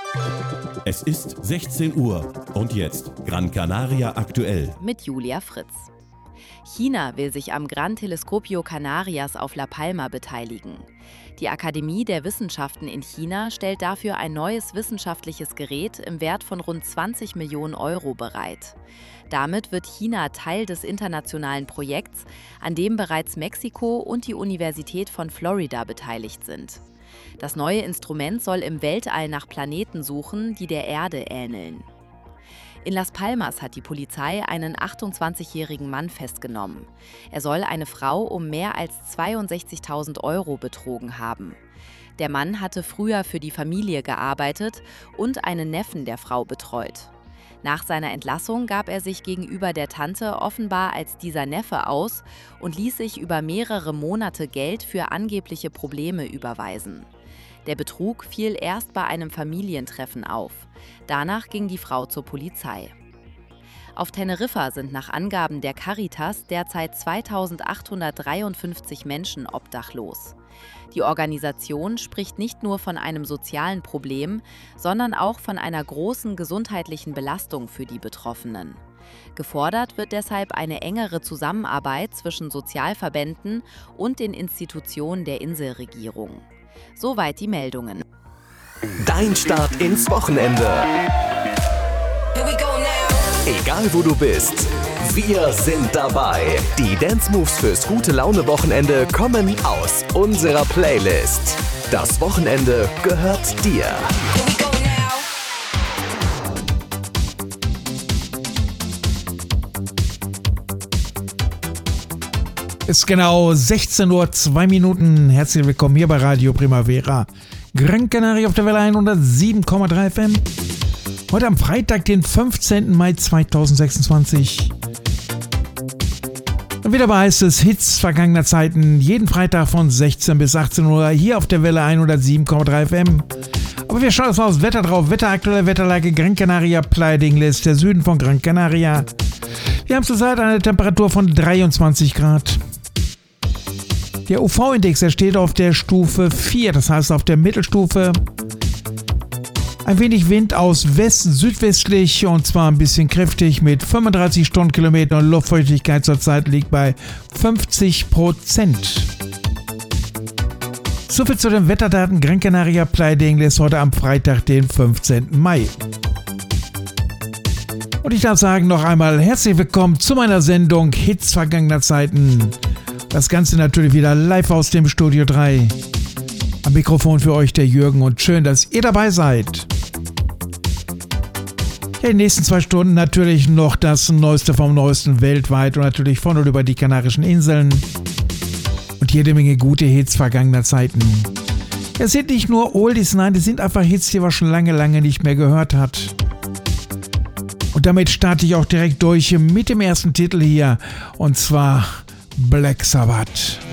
Es ist 16 Uhr und jetzt Gran Canaria aktuell. Mit Julia Fritz. China will sich am Gran Telescopio Canarias auf La Palma beteiligen. Die Akademie der Wissenschaften in China stellt dafür ein neues wissenschaftliches Gerät im Wert von rund 20 Millionen Euro bereit. Damit wird China Teil des internationalen Projekts, an dem bereits Mexiko und die Universität von Florida beteiligt sind. Das neue Instrument soll im Weltall nach Planeten suchen, die der Erde ähneln. In Las Palmas hat die Polizei einen 28-jährigen Mann festgenommen. Er soll eine Frau um mehr als 62.000 Euro betrogen haben. Der Mann hatte früher für die Familie gearbeitet und einen Neffen der Frau betreut. Nach seiner Entlassung gab er sich gegenüber der Tante offenbar als dieser Neffe aus und ließ sich über mehrere Monate Geld für angebliche Probleme überweisen. Der Betrug fiel erst bei einem Familientreffen auf. Danach ging die Frau zur Polizei. Auf Teneriffa sind nach Angaben der Caritas derzeit 2.853 Menschen obdachlos. Die Organisation spricht nicht nur von einem sozialen Problem, sondern auch von einer großen gesundheitlichen Belastung für die Betroffenen. Gefordert wird deshalb eine engere Zusammenarbeit zwischen Sozialverbänden und den Institutionen der Inselregierung. Soweit die Meldungen. Dein Start ins Wochenende. Egal wo du bist, wir sind dabei. Die Dance Moves fürs gute Laune Wochenende kommen aus unserer Playlist. Das Wochenende gehört dir. Ist genau 16 Uhr, 2 Minuten. Herzlich willkommen hier bei Radio Primavera. Gran Canaria auf der Welle 107,3 FM. Heute am Freitag, den 15. Mai 2026. Und wieder heißt es Hits vergangener Zeiten. Jeden Freitag von 16 bis 18 Uhr hier auf der Welle 107,3 FM. Aber wir schauen uns mal aufs Wetter drauf. Wetteraktuelle Wetterlage Gran Canaria, Playa de Ingles, der Süden von Gran Canaria. Wir haben zurzeit eine Temperatur von 23 Grad. Der UV-Index, der steht auf der Stufe 4, das heißt auf der Mittelstufe. Ein wenig Wind aus West-südwestlich und zwar ein bisschen kräftig mit 35 Stundenkilometern und Luftfeuchtigkeit zurzeit liegt bei 50%. Soviel zu den Wetterdaten Gran Canaria, Playa de Ingles heute am Freitag, den 15. Mai. Und ich darf sagen noch einmal herzlich willkommen zu meiner Sendung Hits vergangener Zeiten. Das Ganze natürlich wieder live aus dem Studio 3. Am Mikrofon für euch der Jürgen und schön, dass ihr dabei seid. Ja, in den nächsten 2 Stunden natürlich noch das Neueste vom Neuesten weltweit und natürlich von und über die Kanarischen Inseln. Und jede Menge gute Hits vergangener Zeiten. Es sind nicht nur Oldies, nein, es sind einfach Hits, die man schon lange nicht mehr gehört hat. Und damit starte ich auch direkt durch mit dem ersten Titel hier und zwar Black Sabbath.